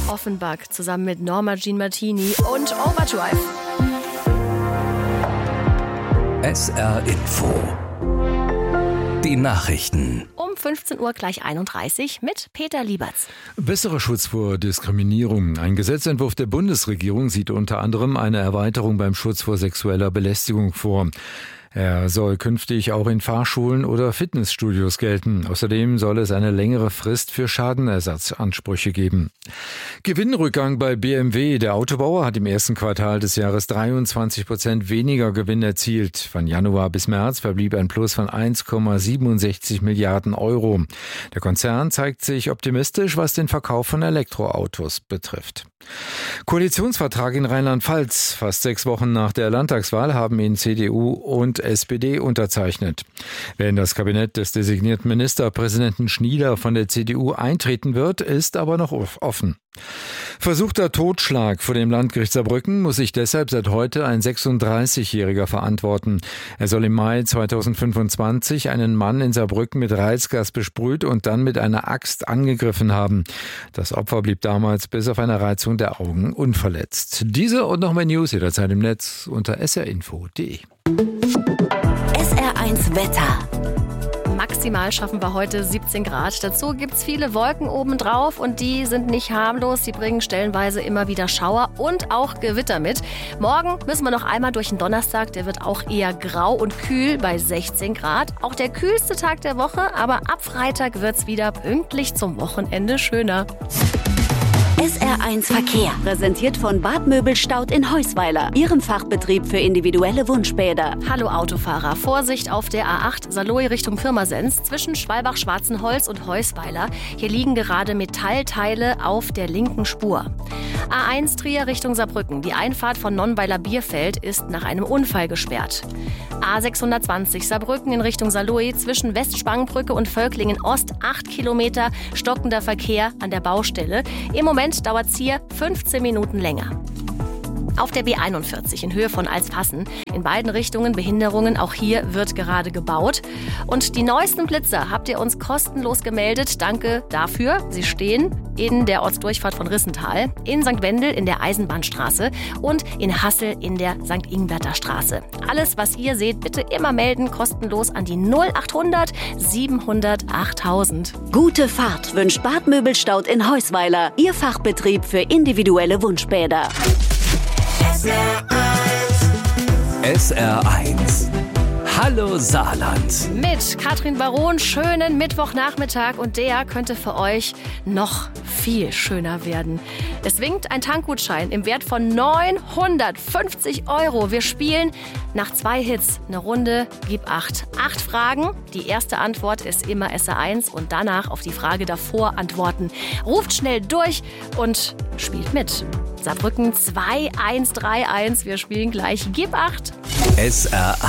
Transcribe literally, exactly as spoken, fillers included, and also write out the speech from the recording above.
Offenbach zusammen mit Norma Jean Martini und Overdrive. S R Info. Die Nachrichten. Um fünfzehn Uhr gleich einunddreißig mit Peter Lieberts. Besserer Schutz vor Diskriminierung. Ein Gesetzentwurf der Bundesregierung sieht unter anderem eine Erweiterung beim Schutz vor sexueller Belästigung vor. Er soll künftig auch in Fahrschulen oder Fitnessstudios gelten. Außerdem soll es eine längere Frist für Schadenersatzansprüche geben. Gewinnrückgang bei B M W. Der Autobauer hat im ersten Quartal des Jahres dreiundzwanzig Prozent weniger Gewinn erzielt. Von Januar bis März verblieb ein Plus von eins Komma siebenundsechzig Milliarden Euro. Der Konzern zeigt sich optimistisch, was den Verkauf von Elektroautos betrifft. Koalitionsvertrag in Rheinland-Pfalz. Fast sechs Wochen nach der Landtagswahl haben ihn C D U und S P D unterzeichnet. Wer in das Kabinett des designierten Ministerpräsidenten Schnieder von der C D U eintreten wird, ist aber noch offen. Versuchter Totschlag vor dem Landgericht Saarbrücken muss sich deshalb seit heute ein sechsunddreißigjähriger verantworten. Er soll im Mai zweitausendfünfundzwanzig einen Mann in Saarbrücken mit Reizgas besprüht und dann mit einer Axt angegriffen haben. Das Opfer blieb damals bis auf eine Reizung der Augen unverletzt. Diese und noch mehr News jederzeit im Netz unter s r info punkt d e. S R eins Wetter. Maximal schaffen wir heute siebzehn Grad. Dazu gibt es viele Wolken obendrauf und die sind nicht harmlos. Die bringen stellenweise immer wieder Schauer und auch Gewitter mit. Morgen müssen wir noch einmal durch den Donnerstag. Der wird auch eher grau und kühl bei sechzehn Grad. Auch der kühlste Tag der Woche, aber ab Freitag wird es wieder pünktlich zum Wochenende schöner. S R eins Verkehr, präsentiert von Bad Möbelstaud in Heusweiler, Ihrem Fachbetrieb für individuelle Wunschbäder. Hallo Autofahrer, Vorsicht auf der A acht Saarlouis Richtung Pirmasens zwischen Schwalbach-Schwarzenholz und Heusweiler. Hier liegen gerade Metallteile auf der linken Spur. A eins Trier Richtung Saarbrücken. Die Einfahrt von Nonnweiler Bierfeld ist nach einem Unfall gesperrt. A sechshundertzwanzig Saarbrücken in Richtung Saarlouis zwischen Westspangenbrücke und Völklingen Ost acht Kilometer stockender Verkehr an der Baustelle. Im Moment dauert es hier fünfzehn Minuten länger. Auf der B einundvierzig in Höhe von Alspassen. In beiden Richtungen Behinderungen. Auch hier wird gerade gebaut. Und die neuesten Blitzer habt ihr uns kostenlos gemeldet. Danke dafür. Sie stehen in der Ortsdurchfahrt von Rissenthal, in Sankt Wendel in der Eisenbahnstraße und in Hassel in der Sankt Ingberter Straße. Alles, was ihr seht, bitte immer melden. Kostenlos an die null achthundert siebenhundert achttausend. Gute Fahrt wünscht Bad Möbelstaud in Heusweiler, Ihr Fachbetrieb für individuelle Wunschbäder. S R eins. Hallo Saarland. Mit Katrin Baron, schönen Mittwochnachmittag und der könnte für euch noch viel schöner werden. Es winkt ein Tankgutschein im Wert von neunhundertfünfzig Euro. Wir spielen nach zwei Hits eine Runde Gib acht. Acht Fragen. Die erste Antwort ist immer S R eins und danach auf die Frage davor antworten. Ruft schnell durch und spielt mit. Saarbrücken zwei eins drei eins. Wir spielen gleich Gib acht. S R